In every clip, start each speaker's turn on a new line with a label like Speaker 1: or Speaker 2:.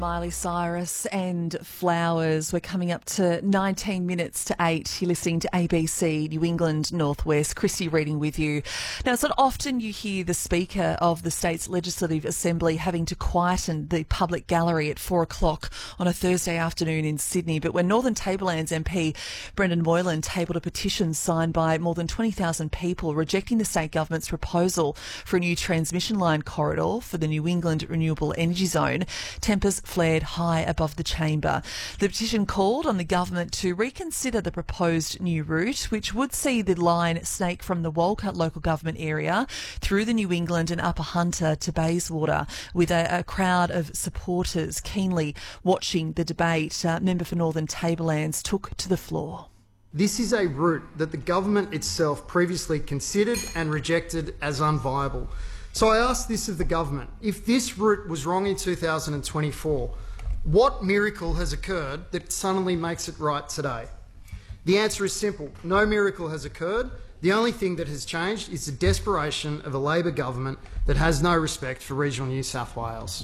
Speaker 1: Miley Cyrus and Flowers. We're coming up to 19 minutes to 8. You're listening to ABC New England Northwest. Christy reading with you. Now, it's not often you hear the Speaker of the state's Legislative Assembly having to quieten the public gallery at 4 o'clock on a Thursday afternoon in Sydney. But when Northern Tablelands MP Brendan Moylan tabled a petition signed by more than 20,000 people rejecting the state government's proposal for a new transmission line corridor for the New England Renewable Energy Zone, tempers flared high above the chamber. The petition called on the government to reconsider the proposed new route, which would see the line snake from the Walcott local government area through the New England and Upper Hunter to Bayswater, with a crowd of supporters keenly watching the debate. Member for Northern Tablelands took to the floor.
Speaker 2: This is a route that the government itself previously considered and rejected as unviable. So I ask this of the government: if this route was wrong in 2024, what miracle has occurred that suddenly makes it right today? The answer is simple: no miracle has occurred. The only thing that has changed is the desperation of a Labor government that has no respect for regional New South Wales.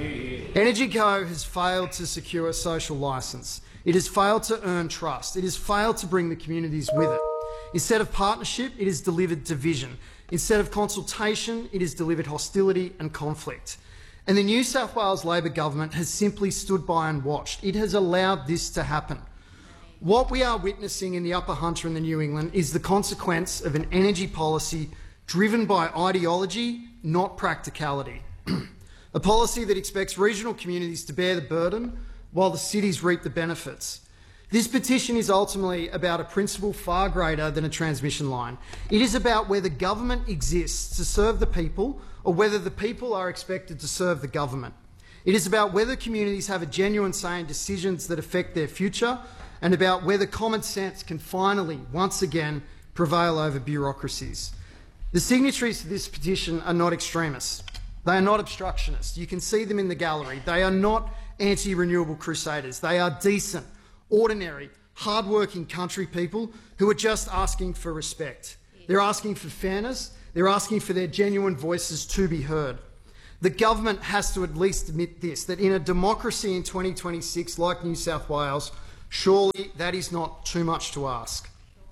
Speaker 2: EnergyCo has failed to secure a social licence. It has failed to earn trust. It has failed to bring the communities with it. Instead of partnership, it has delivered division. Instead of consultation, it has delivered hostility and conflict. And the New South Wales Labor government has simply stood by and watched. It has allowed this to happen. What we are witnessing in the Upper Hunter and the New England is the consequence of an energy policy driven by ideology, not practicality. A policy that expects regional communities to bear the burden while the cities reap the benefits. This petition is ultimately about a principle far greater than a transmission line. It is about whether government exists to serve the people or whether the people are expected to serve the government. It is about whether communities have a genuine say in decisions that affect their future, and about whether common sense can finally, once again, prevail over bureaucracies. The signatories to this petition are not extremists. They are not obstructionists. You can see them in the gallery. They are not anti-renewable crusaders. They are decent, ordinary, hard-working country people who are just asking for respect. They're asking for fairness. They're asking for their genuine voices to be heard. The government has to at least admit this, that in a democracy in 2026 like New South Wales, surely that is not too much to ask.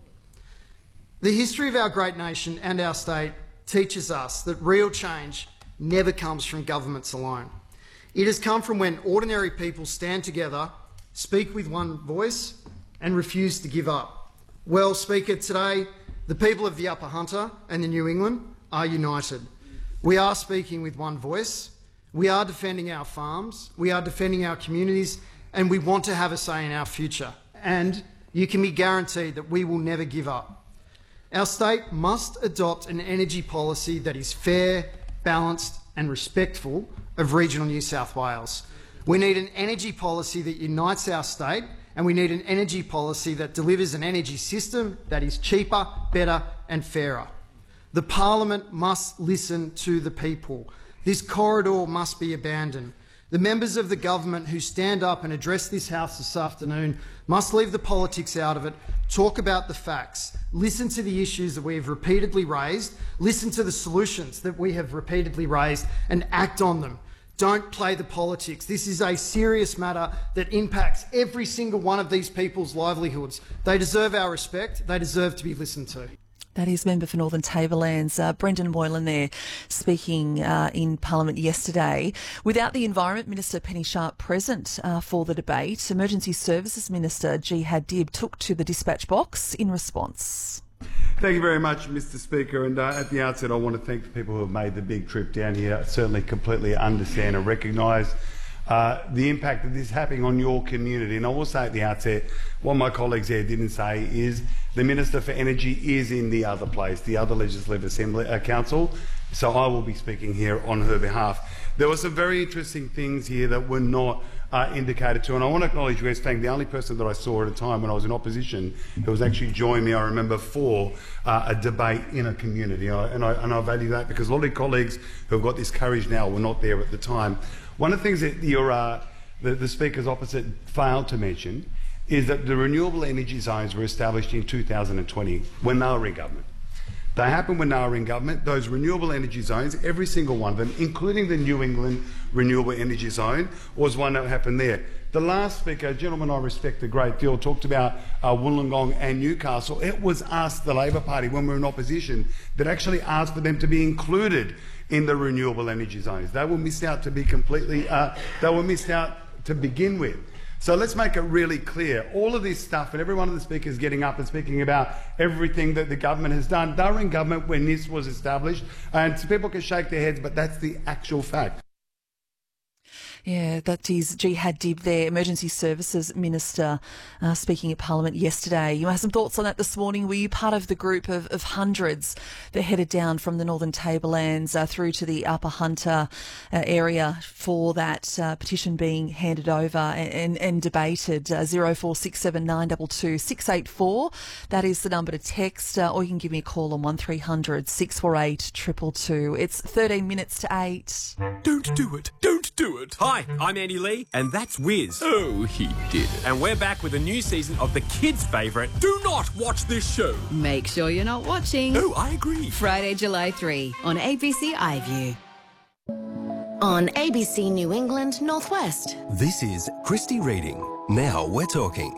Speaker 2: The history of our great nation and our state teaches us that real change never comes from governments alone. It has come from when ordinary people stand together, speak with one voice and refuse to give up. Well, Speaker, today the people of the Upper Hunter and the New England are united. We are speaking with one voice. We are defending our farms. We are defending our communities, and we want to have a say in our future. And you can be guaranteed that we will never give up. Our state must adopt an energy policy that is fair, balanced and respectful of regional New South Wales. We need an energy policy that unites our state, and we need an energy policy that delivers an energy system that is cheaper, better and fairer. The Parliament must listen to the people. This corridor must be abandoned. The members of the government who stand up and address this House this afternoon must leave the politics out of it, talk about the facts, listen to the issues that we have repeatedly raised, listen to the solutions that we have repeatedly raised and act on them. Don't play the politics. This is a serious matter that impacts every single one of these people's livelihoods. They deserve our respect. They deserve to be listened to.
Speaker 1: That is Member for Northern Tablelands, Brendan Moylan there, speaking in Parliament yesterday. Without the Environment Minister Penny Sharp present for the debate, Emergency Services Minister Jihad Dib took to the dispatch box in response.
Speaker 3: Thank you very much, Mr Speaker. And at the outset, I want to thank the people who have made the big trip down here. I certainly completely understand and recognise the impact that this is having on your community. And I will say at the outset, what my colleagues there didn't say is the Minister for Energy is in the other place, the other Legislative Assembly Council, so I will be speaking here on her behalf. There were some very interesting things here that were not indicated to, and I want to acknowledge West Fang, the only person that I saw at a time when I was in opposition who was actually joining me, I remember, for a debate in a community, and I value that because a lot of colleagues who have got this courage now were not there at the time. One of the things that the speakers opposite failed to mention is that the renewable energy zones were established in 2020 when they were in government. They happened when they were in government. Those renewable energy zones, every single one of them, including the New England Renewable Energy Zone, was one that happened there. The last speaker, a gentleman I respect a great deal, talked about Wollongong and Newcastle. It was us, the Labor Party, when we were in opposition, that actually asked for them to be included in the renewable energy zones. They were missed out to be completely, they were missed out to begin with. So let's make it really clear. All of this stuff, and every one of the speakers getting up and speaking about everything that the government has done, they were in government when this was established, and people can shake their heads, but that's the actual fact.
Speaker 1: Yeah, that is Jihad Dib there, Emergency Services Minister, speaking at Parliament yesterday. You had some thoughts on that this morning. Were you part of the group of hundreds that headed down from the Northern Tablelands through to the Upper Hunter area for that petition being handed over and debated? 0467 922 684. That is the number to text, or you can give me a call on 1300 648 222. It's 13 minutes to 8.
Speaker 4: Don't do it. Don't do it. Hi, I'm Andy Lee, and that's Wiz. Oh, he did it. And we're back with a new season of the kids' favourite, Do Not Watch This Show.
Speaker 5: Make sure you're not watching.
Speaker 4: Oh, I agree.
Speaker 5: Friday, July 3 on ABC iView.
Speaker 6: On ABC New England Northwest.
Speaker 7: This is Christy Reading. Now we're talking.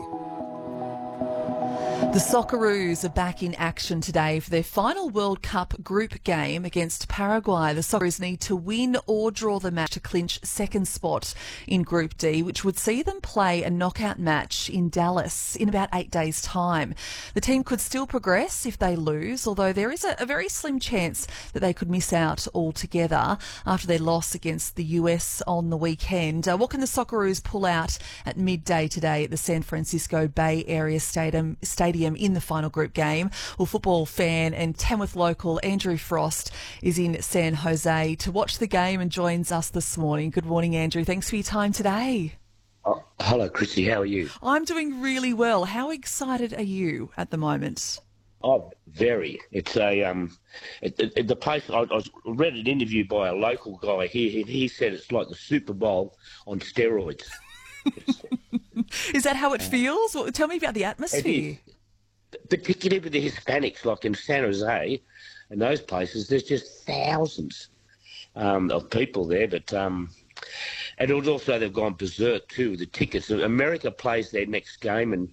Speaker 1: The Socceroos are back in action today for their final World Cup group game against Paraguay. The Socceroos need to win or draw the match to clinch second spot in Group D, which would see them play a knockout match in Dallas in about 8 days' time. The team could still progress if they lose, although there is a very slim chance that they could miss out altogether after their loss against the US on the weekend. What can the Socceroos pull out at midday today at the San Francisco Bay Area Stadium in the final group game? Well, football fan and Tamworth local Andrew Frost is in San Jose to watch the game and joins us this morning. Good morning, Andrew. Thanks for your time today.
Speaker 8: Oh, hello, Christy. How are you?
Speaker 1: I'm doing really well. How excited are you at the moment?
Speaker 8: Oh, very. It's the place. I read an interview by a local guy here. He said it's like the Super Bowl on steroids.
Speaker 1: Is that how it feels? Well, tell me about the atmosphere.
Speaker 8: Particularly with the Hispanics, like in San Jose and those places, there's just thousands of people there. But and also they've gone berserk too. The tickets. America plays their next game, and